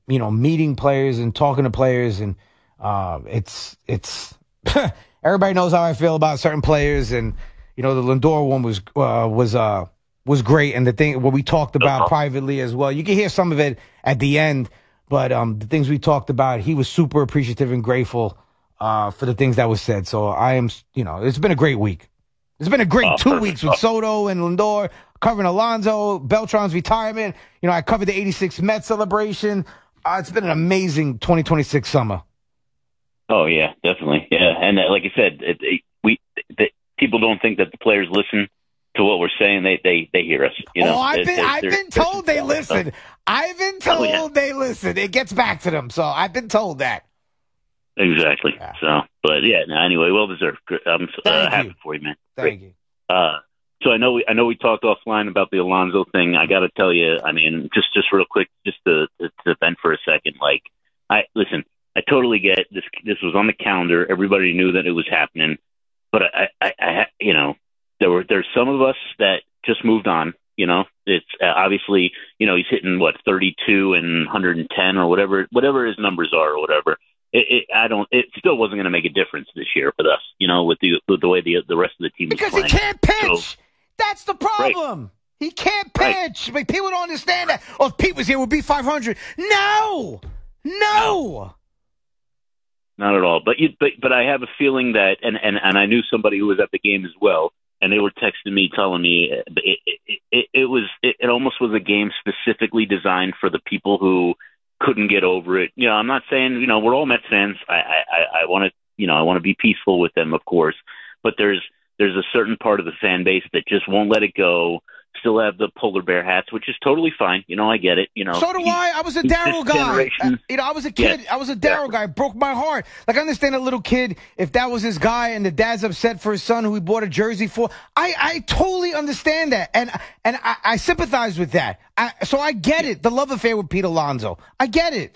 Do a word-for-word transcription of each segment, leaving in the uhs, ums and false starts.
you know, meeting players and talking to players, and uh, it's it's everybody knows how I feel about certain players, and you know, the Lindor one was uh, was uh, was great, and the thing what we talked about privately as well. You can hear some of it at the end, but um, the things we talked about, he was super appreciative and grateful uh, for the things that was said. So I am, you know, it's been a great week. It's been a great oh, two perfect. weeks with Soto and Lindor, covering Alonso, Beltran's retirement. You know, I covered the eighty-six Mets celebration. Uh, it's been an amazing twenty twenty-six summer. Oh, yeah, definitely. Yeah, and uh, like I said, it, it, we the, people don't think that the players listen to what we're saying. They they, they hear us. You know? Oh, I've been, they're, I've they're, been told they listen. Stuff. I've been told oh, yeah. they listen. It gets back to them, so I've been told that. Exactly. Yeah. So, but yeah. No, anyway, well deserved. I'm uh, happy for you, man. Thank Great. you. Uh, so I know we I know we talked offline about the Alonso thing. I got to tell you, I mean, just just real quick, just to, to to vent for a second. Like, I listen. I totally get this. This was on the calendar. Everybody knew that it was happening. But I, I, I you know, there were there's some of us that just moved on. You know, it's uh, obviously, you know, he's hitting what thirty-two and one hundred ten or whatever, whatever his numbers are or whatever. It, it, I don't. It still wasn't going to make a difference this year with us, you know, with the with the way the the rest of the team because is playing. Because he can't pitch. So, that's the problem. Right. He can't pitch. Right. Like, people don't understand that. Oh, if Pete was here, it would be five hundred. No, no, not at all. But you, but but I have a feeling that, and and and I knew somebody who was at the game as well, and they were texting me, telling me it it, it, it was it, it almost was a game specifically designed for the people who couldn't get over it. You know, I'm not saying, you know, we're all Mets fans. I, I, I want to, you know, I want to be peaceful with them, of course, but there's, there's a certain part of the fan base that just won't let it go. Still have the polar bear hats, which is totally fine. You know, I get it. You know, so do he, I. I was a Darryl guy. Uh, you know, I was a kid. Yeah. I was a Darryl yeah. guy. It broke my heart. Like, I understand a little kid, if that was his guy and the dad's upset for his son who he bought a jersey for. I, I totally understand that. And and I, I sympathize with that. I, so I get it. The love affair with Pete Alonso. I get it.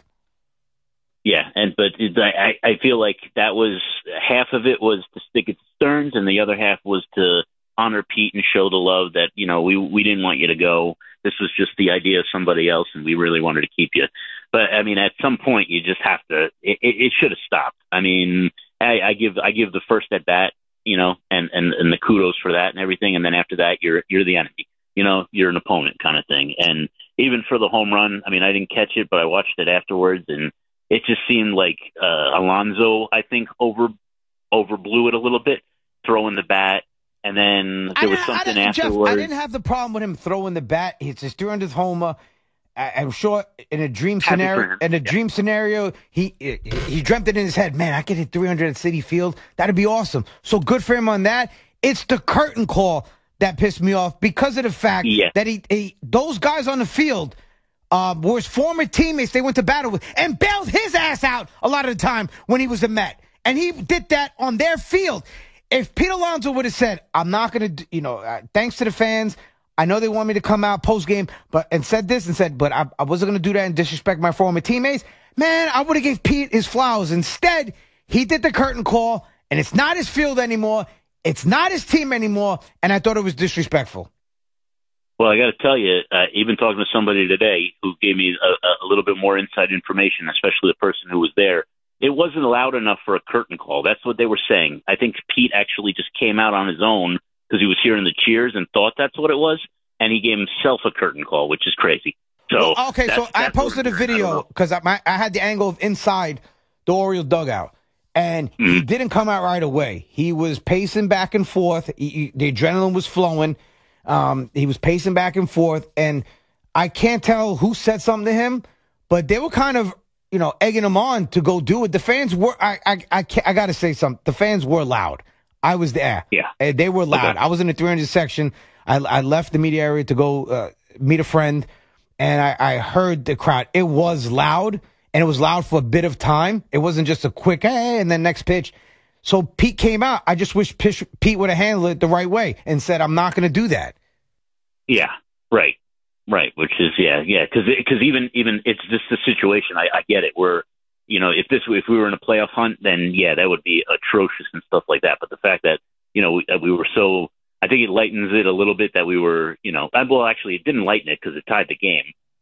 Yeah, and but I, I feel like that was half of it was to stick it to Stearns, and the other half was to honor Pete and show the love that, you know, we we didn't want you to go. This was just the idea of somebody else, and we really wanted to keep you. But I mean, at some point, you just have to. It, it should have stopped. I mean, I, I give I give the first at bat, you know, and, and and the kudos for that and everything, and then after that, you're you're the enemy. You know, you're an opponent kind of thing. And even for the home run, I mean, I didn't catch it, but I watched it afterwards, and it just seemed like uh, Alonso, I think, over overblew it a little bit, throwing the bat. And then there was something I afterwards. Jeff, I didn't have the problem with him throwing the bat. It's his three hundredth homer. I, I'm sure in a dream Happy scenario, in a yeah. dream scenario, he he dreamt it in his head. Man, I could hit three hundred at Citi Field. That'd be awesome. So good for him on that. It's the curtain call that pissed me off because of the fact yeah. that he, he those guys on the field uh, were his former teammates. They went to battle with and bailed his ass out a lot of the time when he was a Met, and he did that on their field. If Pete Alonso would have said, I'm not going to, you know, uh, thanks to the fans, I know they want me to come out post-game, but and said this and said, but I, I wasn't going to do that and disrespect my former teammates, man, I would have gave Pete his flowers. Instead, he did the curtain call, and it's not his field anymore. It's not his team anymore, and I thought it was disrespectful. Well, I got to tell you, uh, even talking to somebody today who gave me a, a little bit more inside information, especially the person who was there, it wasn't loud enough for a curtain call. That's what they were saying. I think Pete actually just came out on his own because he was hearing the cheers and thought that's what it was, and he gave himself a curtain call, which is crazy. So well, okay, so I posted a video because I, I, I had the angle of inside the Orioles dugout, and mm-hmm. he didn't come out right away. He was pacing back and forth. He, he, the adrenaline was flowing. Um, he was pacing back and forth, and I can't tell who said something to him, but they were kind of, you know, egging him on to go do it. The fans were, I, I, I, I got to say something. The fans were loud. I was there. Yeah. And they were loud. Okay. I was in the three hundred section. I, I left the media area to go uh, meet a friend, and I, I heard the crowd. It was loud, and it was loud for a bit of time. It wasn't just a quick, hey, and then next pitch. So Pete came out. I just wish Pete would have handled it the right way and said, I'm not going to do that. Yeah, right. Right, which is yeah, yeah, because because even even it's just the situation. I, I get it. We're, you know, if this if we were in a playoff hunt, then yeah, that would be atrocious and stuff like that. But the fact that, you know, we, we were so, I think it lightens it a little bit that we were, you know, well, actually it didn't lighten it because it tied the game.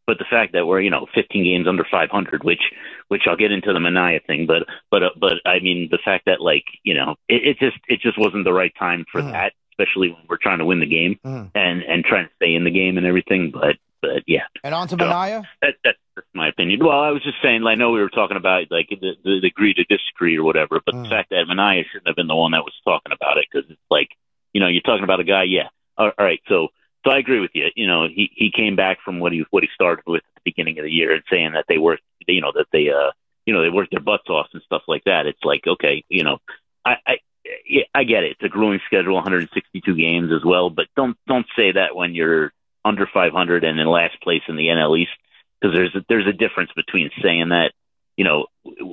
but the fact that we're, you know, fifteen games under five hundred, which, which I'll get into the Mania thing, but, but, uh, but I mean, the fact that, like, you know, it, it just, it just wasn't the right time for mm. that, especially when we're trying to win the game mm. and, and trying to stay in the game and everything. But, but yeah. And on to so, Mania? That, that, that's my opinion. Well, I was just saying, I know we were talking about, like, the, the, the agree to disagree or whatever, but mm. the fact that Mania shouldn't have been the one that was talking about it, because it's like, you know, you're talking about a guy, yeah. All, all right, so, so I agree with you. You know, he, he came back from what he, what he started with at the beginning of the year and saying that they worked, you know, that they, uh, you know, they worked their butts off and stuff like that. It's like, okay, you know, I, I, yeah, I get it. It's a grueling schedule, one hundred sixty-two games as well, but don't, don't say that when you're under five hundred and in last place in the N L East, because there's a, there's a difference between saying that, you know,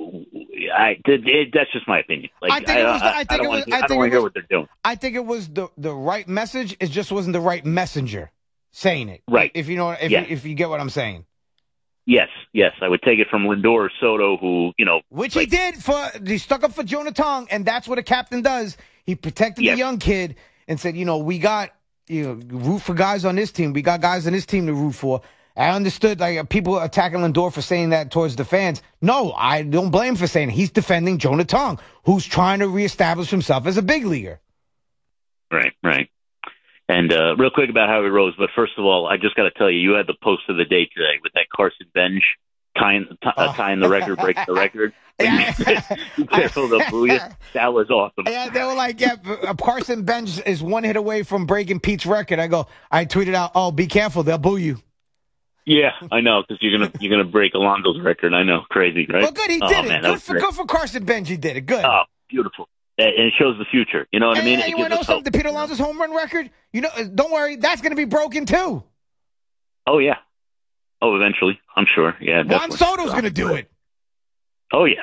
I it, it, that's just my opinion. Like, I think I, it was. The, I, I, think I it was. I, I don't want to hear what they're doing. I think it was the the right message. It just wasn't the right messenger saying it. Right. If you know, if yes. you, if you get what I'm saying. Yes, yes, I would take it from Lindor or Soto, who, you know, which like, he did for he stuck up for Jonah Tong, and that's what a captain does. He protected yes. the young kid and said, you know, we got you know root for guys on this team. We got guys on this team to root for. I understood like people attacking Lindor for saying that towards the fans. No, I don't blame him for saying it. He's defending Jonah Tong, who's trying to reestablish himself as a big leaguer. Right, right. And uh, real quick about Howie Rose, but first of all, I just got to tell you, you had the post of the day today with that Carson Bench tying, t- uh, tying the record, breaking the record. Yeah. Be careful, they'll boo you. That was awesome. Yeah, they were like, yeah, Carson Bench is one hit away from breaking Pete's record. I go, I tweeted out, oh, be careful, they'll boo you. Yeah, I know, because you're gonna you're gonna break Alonso's record. I know, crazy, right? Well, good, he oh, did man, it. Good for, good for Carson Bench, he did it. Good. Oh, beautiful. And it shows the future. You know what and, I mean? And you want to know something? The Pete Alonso's home run record? You know, don't worry, that's going to be broken too. Oh yeah. Oh, eventually, I'm sure. Yeah, Juan Soto's going to do it. Oh yeah.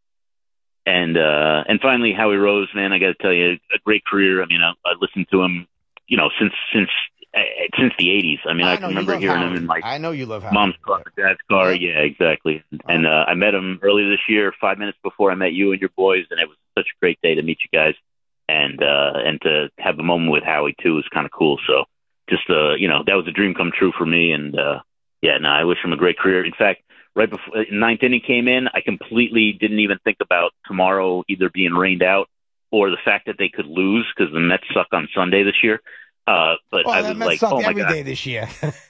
And uh, and finally, Howie Rose, man, I got to tell you, a great career. I mean, I, I listened to him, you know, since since. Since the eighties. I mean, I, I can remember hearing Howard. him in my I know you love Howard. mom's car, dad's car. Yeah, yeah exactly. And, and uh, I met him earlier this year, five minutes before I met you and your boys, and it was such a great day to meet you guys. And uh, and to have a moment with Howie, too, was kind of cool. So just, uh, you know, that was a dream come true for me. And, uh, yeah, no, I wish him a great career. In fact, right before ninth inning came in, I completely didn't even think about tomorrow either being rained out or the fact that they could lose because the Mets suck on Sunday this year. Uh, but well, I was like, oh my every God. day this year.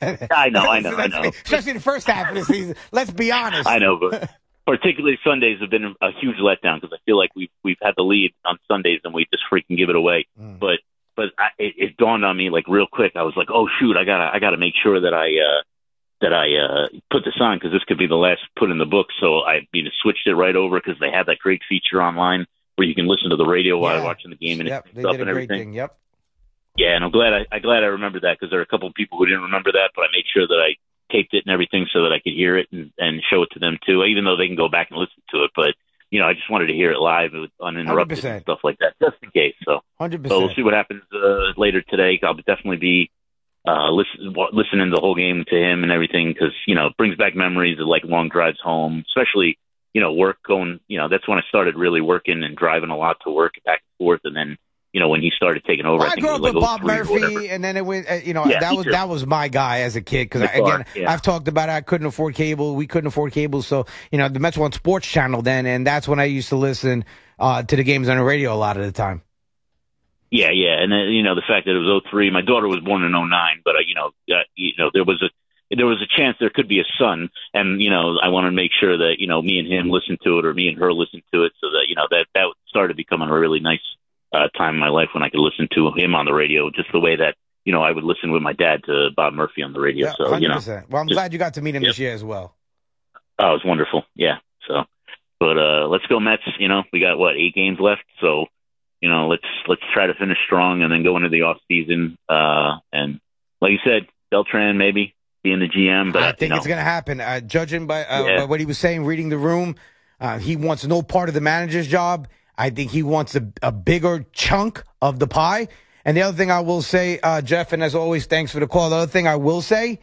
I know, I know, I know. Especially the first half of the season. Let's be honest. I know, but particularly Sundays have been a huge letdown because I feel like we've we've had the lead on Sundays and we just freaking give it away. Mm. But but I, it, it dawned on me like real quick. I was like, oh shoot, I gotta I gotta make sure that I uh, that I uh, put this on because this could be the last put in the book. So I you know, switched it right over because they had that great feature online where you can listen to the radio while yeah. watching the game and yep, it they up did a and great everything. Thing. Yep. Yeah, and I'm glad I, I'm glad I remembered that because there are a couple of people who didn't remember that, but I made sure that I taped it and everything so that I could hear it and, and show it to them too, even though they can go back and listen to it. But, you know, I just wanted to hear it live uninterrupted and stuff like that, just in case. So, one hundred percent. So we'll see what happens uh, later today. I'll definitely be uh, listen, listening the whole game to him and everything because, you know, it brings back memories of like long drives home, especially, you know, work going, you know, that's when I started really working and driving a lot to work back and forth. And then, you know, when he started taking over, well, I, I think grew it up was with like Bob Murphy, and then it was, uh, you know, yeah, that was too. that was my guy as a kid. Because again, yeah. I've talked about it. I couldn't afford cable. We couldn't afford cable, so you know, the Mets were on Sports Channel then, and that's when I used to listen uh, to the games on the radio a lot of the time. Yeah, yeah, and then, you know, the fact that it was oh three. My daughter was born in oh nine, but uh, you know, uh, you know, there was a there was a chance there could be a son, and you know, I wanted to make sure that you know, me and him listened to it, or me and her listened to it, so that you know, that that started becoming a really nice. Uh, time in my life when I could listen to him on the radio, just the way that, you know, I would listen with my dad to Bob Murphy on the radio. Yeah, so, one hundred percent. You know. Well, I'm just, glad you got to meet him yep. this year as well. Oh, it was wonderful. Yeah. So, but uh, let's go Mets. You know, we got, what, eight games left? So, you know, let's let's try to finish strong and then go into the off season. Uh, and like you said, Beltran maybe being the G M. But I think you know. it's going to happen. Uh, judging by, uh, yeah. by what he was saying, reading the room, uh, he wants no part of the manager's job. I think he wants a, a bigger chunk of the pie. And the other thing I will say, uh, Jeff, and as always, thanks for the call. The other thing I will say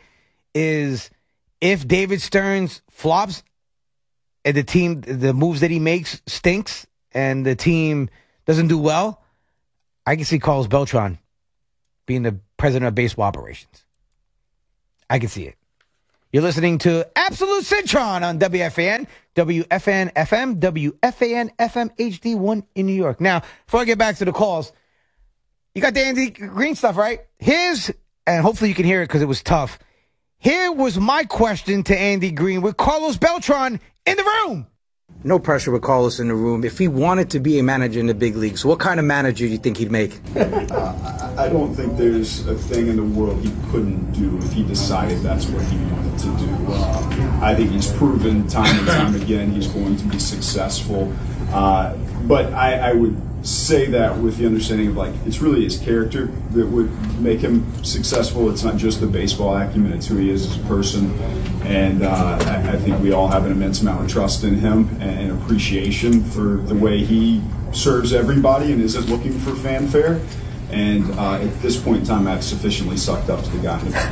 is if David Stearns flops and the team, the moves that he makes stinks and the team doesn't do well, I can see Carlos Beltran being the president of baseball operations. I can see it. You're listening to Absolute Citron on W F A N, W F A N F M, W F A N F M H D one in New York. Now, before I get back to the calls, you got the Andy Green stuff, right? Here's, and hopefully you can hear it because it was tough. Here was my question to Andy Green with Carlos Beltran in the room. No pressure with Carlos in the room. If he wanted to be a manager in the big leagues, what kind of manager do you think he'd make? uh, I don't think there's a thing in the world he couldn't do if he decided that's what he wanted to do. Uh, I think he's proven time and time again he's going to be successful. Uh, but I, I would say that with the understanding of, like, it's really his character that would make him successful. It's not just the baseball acumen, it's who he is as a person. And uh, I, I think we all have an immense amount of trust in him and appreciation for the way he serves everybody and isn't looking for fanfare. And uh, at this point in time, I've sufficiently sucked up to the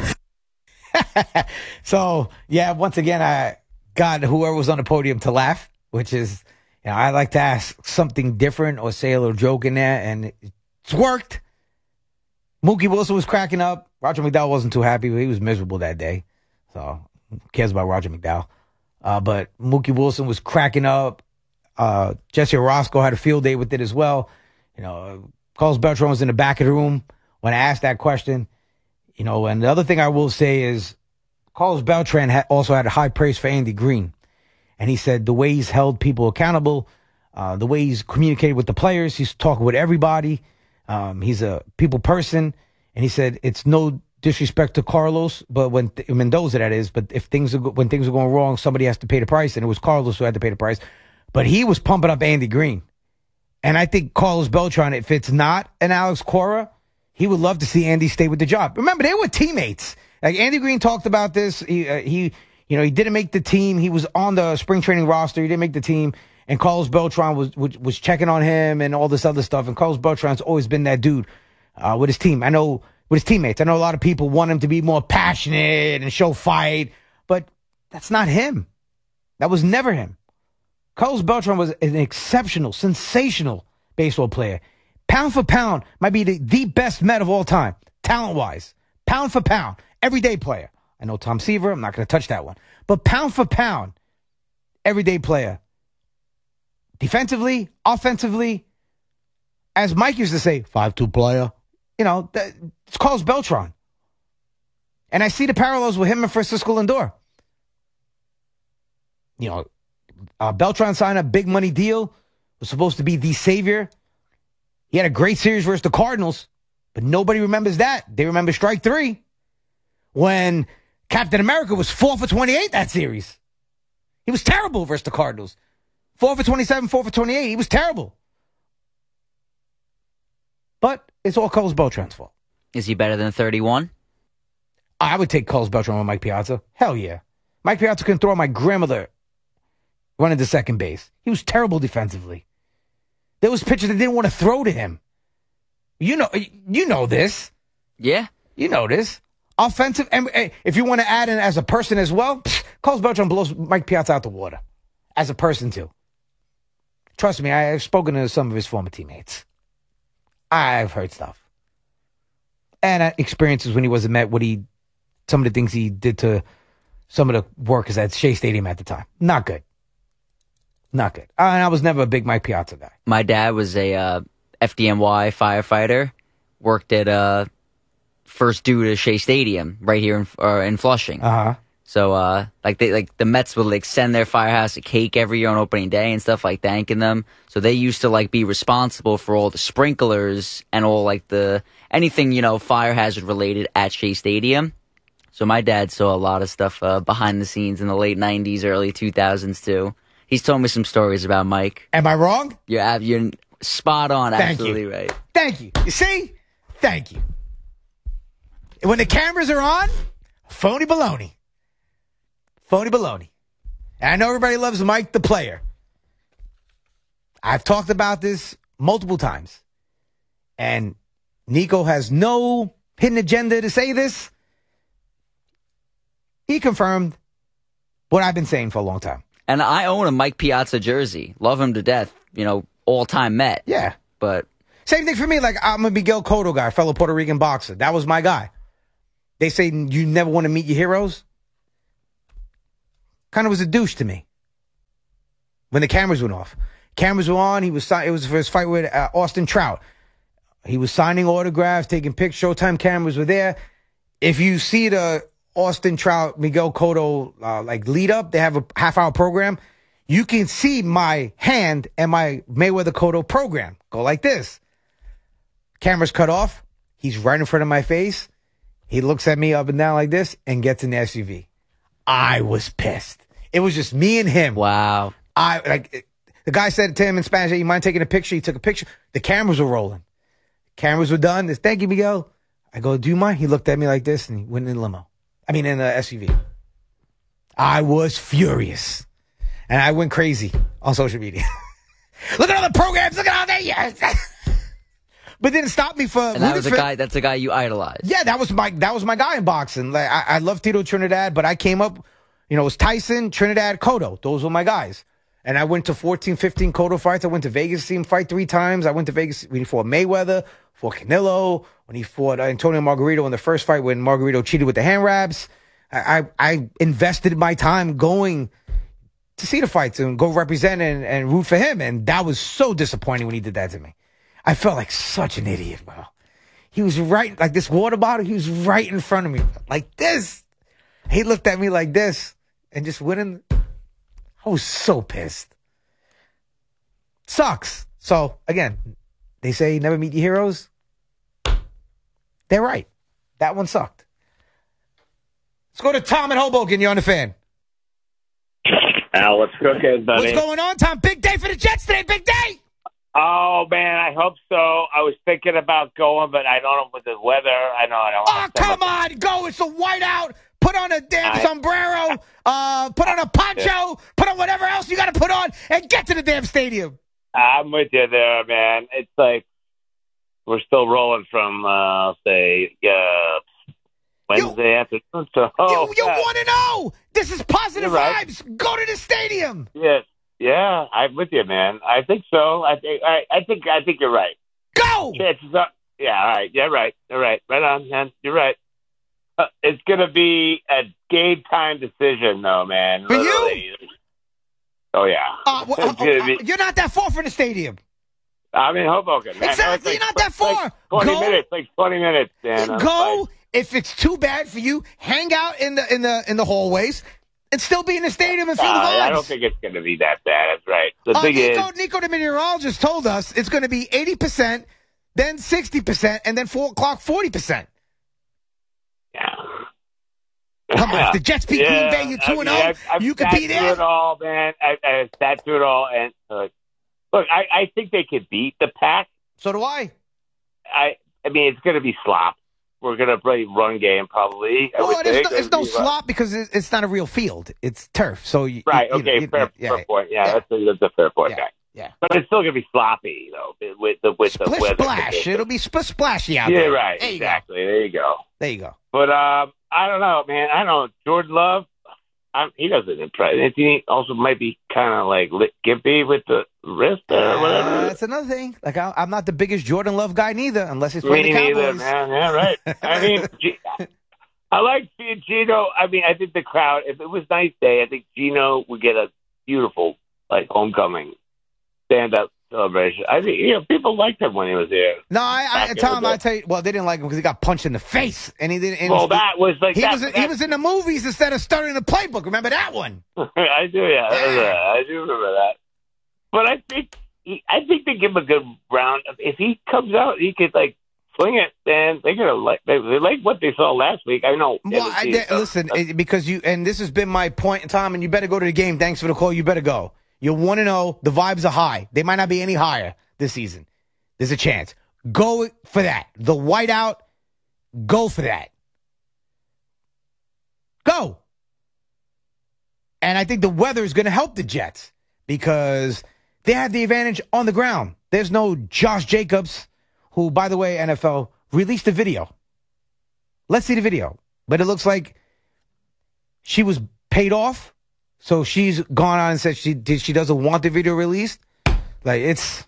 guy. So, yeah, once again, I got whoever was on the podium to laugh, which is, you know, I like to ask something different or say a little joke in there, and it's worked. Mookie Wilson was cracking up. Roger McDowell wasn't too happy, but he was miserable that day. So, who cares about Roger McDowell? Uh, but Mookie Wilson was cracking up. Uh, Jesse Orosco had a field day with it as well. You know, Carlos Beltran was in the back of the room when I asked that question. You know, and the other thing I will say is Carlos Beltran ha- also had a high praise for Andy Green. And he said the way he's held people accountable, uh, the way he's communicated with the players, he's talking with everybody. Um, he's a people person. And he said it's no disrespect to Carlos, but when th- Mendoza, that is, but if things are go- when things are going wrong, somebody has to pay the price. And it was Carlos who had to pay the price. But he was pumping up Andy Green. And I think Carlos Beltran, if it's not an Alex Cora, he would love to see Andy stay with the job. Remember, they were teammates. Like Andy Green talked about this. He, uh, he, you know, he didn't make the team. He was on the spring training roster. He didn't make the team. And Carlos Beltran was was, was checking on him and all this other stuff. And Carlos Beltran's always been that dude uh, with his team. I know with his teammates. I know a lot of people want him to be more passionate and show fight, but that's not him. That was never him. Carlos Beltran was an exceptional, sensational baseball player. Pound for pound, might be the, the best Met of all time, talent-wise. Pound for pound, everyday player. I know Tom Seaver, I'm not going to touch that one. But pound for pound, everyday player. Defensively, offensively, as Mike used to say, five two player. You know, that, it's Carlos Beltran. And I see the parallels with him and Francisco Lindor. You know, uh, Beltran signed a big money deal, was supposed to be the savior. He had a great series versus the Cardinals, but nobody remembers that. They remember strike three when Captain America was four for twenty-eight that series. He was terrible versus the Cardinals. four for twenty-seven, four for twenty-eight. He was terrible. But it's all Carlos Beltran's fault. Is he better than thirty-one? I would take Carlos Beltran with Mike Piazza. Hell yeah. Mike Piazza can throw my grandmother running to second base. He was terrible defensively. There was pitchers that didn't want to throw to him. You know, you know this. Yeah. You know this. Offensive, and if you want to add in as a person as well, pff, Carlos Beltran blows Mike Piazza out the water. As a person, too. Trust me, I've spoken to some of his former teammates. I've heard stuff. And uh, experiences when he was a Met, what he, some of the things he did to some of the workers at Shea Stadium at the time. Not good. Not good. Uh, and I was never a big Mike Piazza guy. My dad was a uh, F D N Y firefighter, worked at uh, First Due to Shea Stadium right here in, uh, in Flushing. Uh-huh. So, uh, like they, like the Mets would like send their firehouse a cake every year on opening day and stuff, like thanking them. So they used to like be responsible for all the sprinklers and all like the anything, you know, fire hazard related at Shea Stadium. So my dad saw a lot of stuff uh, behind the scenes in the late nineties, early two thousands too. He's told me some stories about Mike. Am I wrong? You're you're spot on. Thank Absolutely you. right. Thank you. You see? Thank you. When the cameras are on, phony baloney. Phony baloney. And I know everybody loves Mike the player. I've talked about this multiple times. And Nico has no hidden agenda to say this. He confirmed what I've been saying for a long time. And I own a Mike Piazza jersey. Love him to death. You know, all-time Met. Yeah. But same thing for me. Like, I'm a Miguel Cotto guy, fellow Puerto Rican boxer. That was my guy. They say you never want to meet your heroes. kind of was a douche to me when the cameras went off. Cameras were on. He was it was for his fight with uh, Austin Trout. He was signing autographs, taking pictures. Showtime cameras were there. If you see the Austin Trout, Miguel Cotto, uh, like lead up, they have a half hour program. You can see my hand and my Mayweather Cotto program go like this. Cameras cut off. He's right in front of my face. He looks at me up and down like this and gets in the S U V. I was pissed. It was just me and him. Wow. I like the guy said to him in Spanish, "Hey, you mind taking a picture?" He took a picture. The cameras were rolling. Cameras were done. This, thank you, Miguel. I go, do you mind? He looked at me like this and he went in the limo. I mean, in the S U V. I was furious. And I went crazy on social media. Look at all the programs. Look at all that. Yes. But didn't stop me for. And that was a guy. That's a guy you idolized. Yeah, that was my that was my guy in boxing. Like I, I love Tito Trinidad, but I came up, you know, it was Tyson, Trinidad, Cotto. Those were my guys. And I went to fourteen, fifteen Cotto fights. I went to Vegas to see him fight three times. I went to Vegas when he fought Mayweather, fought Canelo, when he fought Antonio Margarito in the first fight when Margarito cheated with the hand wraps. I, I, I invested my time going to see the fights and go represent and, and root for him. And that was so disappointing when he did that to me. I felt like such an idiot, bro. He was right, like this water bottle, he was right in front of me, like this. He looked at me like this and just went in. I was so pissed. Sucks. So, again, they say never meet your heroes. They're right. That one sucked. Let's go to Tom in Hoboken. You're on the Fan. Al, what's cooking, buddy? What's going on, Tom? Big day for the Jets today. Big day. Oh, man, I hope so. I was thinking about going, but I don't know with the weather. I know I don't Oh, come on. Go. It's a whiteout. Put on a damn I, sombrero. Uh, put on a poncho. Yeah. Put on whatever else you got to put on and get to the damn stadium. I'm with you there, man. It's like we're still rolling from, uh, say, uh, Wednesday you, afternoon. So, oh, you you want to know? This is positive right. vibes. Go to the stadium. Yes. Yeah, I'm with you, man. I think so. I think I, I think I think you're right. Go. Chances are, yeah, all right. Yeah, right. All right. Right on, man. You're right. Uh, it's gonna be a game time decision, though, man. For Literally. you? Oh yeah. Uh, well, uh, uh, be, you're not that far from the stadium. I'm in Hoboken, man. Exactly. Like, you're not that far. Like Twenty Go. minutes. Like twenty minutes, man. Go. If it's too bad for you, hang out in the in the in the hallways. And still be in the stadium and feel uh, the vibes. I don't think it's going to be that bad. That's right. The uh, thing Nico, is, Nico, the meteorologist, told us it's going to be eighty percent, then sixty percent, and then four o'clock, forty percent. Yeah. Come on, if the Jets beat yeah, Green Bay, you're two and I mean, oh. You could be there. Through it all, man. I, I sat through it all, and uh, look, I, I think they could beat the Pack. So do I. I, I mean, it's going to be slop. We're going to play run game probably. Well, it's no, it's no slop because it's not a real field. It's turf. So you, right, you, okay, you, fair, yeah, fair yeah, point. Yeah, yeah. That's, a, that's a fair point, yeah, guy. Yeah, but it's still going to be sloppy though with the with Splish the weather. splash. Conditions. It'll be spl- splashy out yeah, there. Right, there you exactly. Go. There you go. There you go. But um, I don't know, man. I don't know. Jordan Love. I'm, he doesn't impress. He also might be kind of like gimpy with the wrist or uh, whatever. That's another thing. Like I, I'm not the biggest Jordan Love guy neither, unless he's Me playing the neither, Cowboys. man. Yeah, right. I mean, G- I like seeing Gino. I mean, I think the crowd. If it was a nice day, I think Gino would get a beautiful like homecoming stand up celebration. I think you know people liked him when he was there. No, I, I Tom, I tell you, well, they didn't like him because he got punched in the face, and he didn't. And well, that was like he that, was that, he was in the movies instead of studying the playbook. Remember that one? I do, yeah, yeah. I do remember that. But I think he, I think they give him a good round. If he comes out, he could like swing it, then they're gonna like they, they like what they saw last week. I know. Well, I, they, listen, it, because you and this has been my point, Tom, and you better go to the game. Thanks for the call. You better go. You're one and zero. The vibes are high. They might not be any higher this season. There's a chance. Go for that. The whiteout. Go for that. Go. And I think the weather is going to help the Jets because they have the advantage on the ground. There's no Josh Jacobs, who, by the way, N F L released a video. Let's see the video. But it looks like she was paid off. So she's gone on and said she did. She doesn't want the video released. Like it's,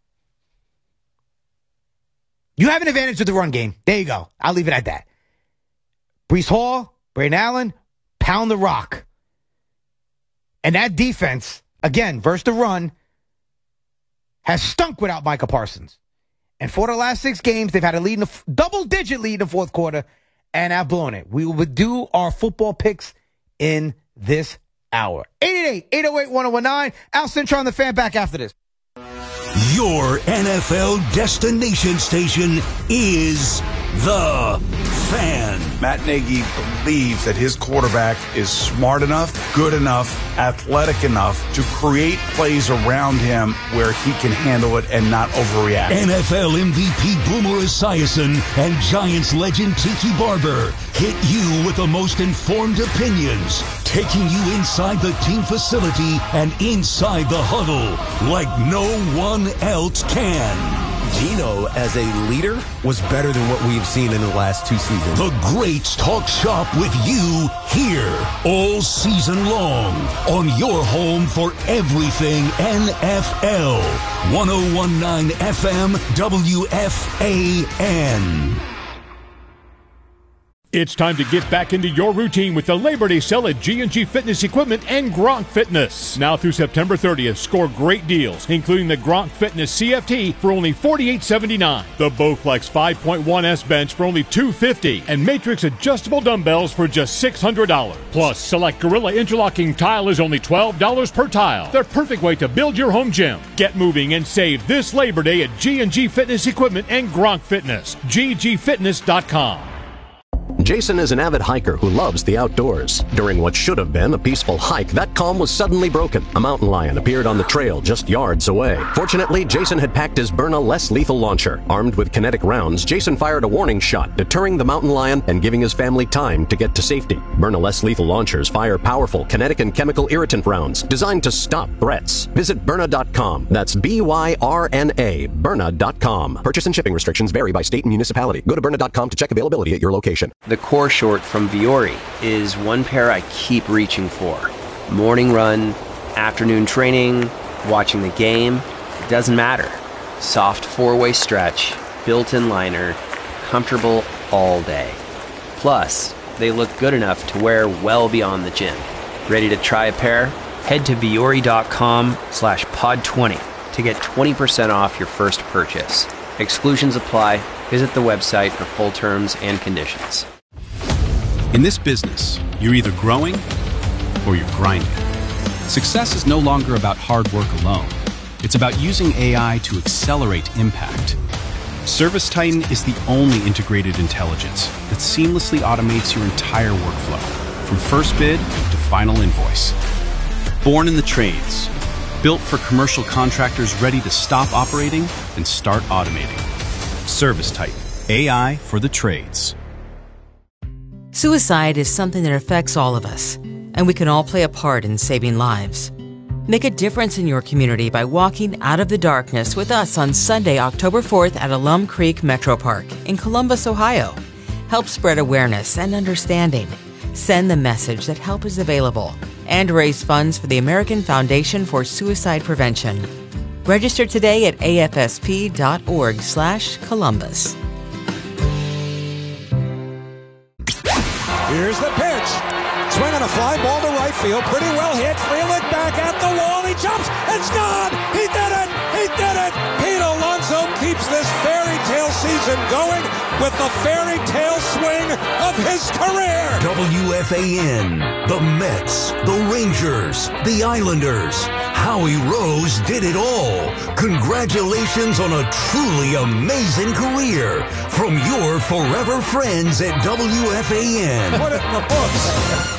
you have an advantage with the run game. There you go. I'll leave it at that. Breece Hall, Braden Allen, pound the rock. And that defense, again, versus the run, has stunk without Micah Parsons. And for the last six games, they've had a lead in a f- double-digit lead in the fourth quarter, and have blown it. We will do our football picks in this hour. eight eight eight, eight oh eight, one oh one nine. Al Cintron on the Fan, back after this. Your N F L destination station is The Fan. Matt Nagy believes that his quarterback is smart enough, good enough, athletic enough to create plays around him where he can handle it and not overreact. N F L M V P Boomer Esiason and Giants legend Tiki Barber hit you with the most informed opinions, taking you inside the team facility and inside the huddle like no one else can. Geno, as a leader, was better than what we've seen in the last two seasons. The greats talk shop with you here all season long on your home for everything N F L. ten nineteen F M W F A N. It's time to get back into your routine with the Labor Day sale at G and G Fitness Equipment and Gronk Fitness. Now through September thirtieth, score great deals, including the Gronk Fitness C F T for only forty-eight seventy-nine, the Bowflex five point one S bench for only two fifty, and Matrix adjustable dumbbells for just six hundred dollars. Plus, select Gorilla interlocking tile is only twelve dollars per tile. The perfect way to build your home gym. Get moving and save this Labor Day at G and G Fitness Equipment and Gronk Fitness. G G fitness dot com. Jason is an avid hiker who loves the outdoors. During what should have been a peaceful hike, that calm was suddenly broken. A mountain lion appeared on the trail just yards away. Fortunately, Jason had packed his Byrna less lethal launcher. Armed with kinetic rounds, Jason fired a warning shot, deterring the mountain lion and giving his family time to get to safety. Byrna less lethal launchers fire powerful kinetic and chemical irritant rounds designed to stop threats. Visit Byrna dot com. That's B Y R N A, Byrna dot com. Purchase and shipping restrictions vary by state and municipality. Go to Byrna dot com to check availability at your location. The core short from Vuori is one pair I keep reaching for. Morning run, afternoon training, watching the game, it doesn't matter. Soft four-way stretch, built-in liner, comfortable all day. Plus, they look good enough to wear well beyond the gym. Ready to try a pair? Head to Vuori dot com slash pod twenty to get twenty percent off your first purchase. Exclusions apply. Visit the website for full terms and conditions. In this business, you're either growing or you're grinding. Success is no longer about hard work alone. It's about using A I to accelerate impact. ServiceTitan is the only integrated intelligence that seamlessly automates your entire workflow, from first bid to final invoice. Born in the trades, built for commercial contractors ready to stop operating and start automating. ServiceTitan, A I for the trades. Suicide is something that affects all of us, and we can all play a part in saving lives. Make a difference in your community by walking out of the darkness with us on Sunday, October fourth at Alum Creek Metro Park in Columbus, Ohio. Help spread awareness and understanding. Send the message that help is available and raise funds for the American Foundation for Suicide Prevention. Register today at A F S P dot org slash Columbus. Here's the pitch. Swing on a fly ball to right field. Pretty well hit. Freeland back at the wall. He jumps. It's gone. He did it. He did it. Pete Alonso keeps this fairy tale season going with the fairy tale swing of his career. W F A N, the Mets, the Rangers, the Islanders. Howie Rose did it all. Congratulations on a truly amazing career from your forever friends at W F A N. Put it in the books.